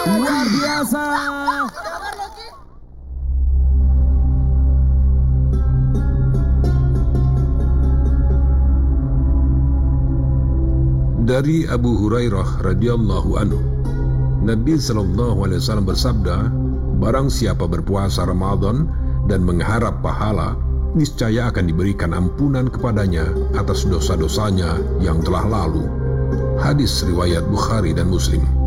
Luar biasa. Dari Abu Hurairah radhiyallahu anhu, Nabi sallallahu alaihi wasallam bersabda, barang siapa berpuasa Ramadan dan mengharap pahala, niscaya akan diberikan ampunan kepadanya atas dosa-dosanya yang telah lalu. Hadis riwayat Bukhari dan Muslim.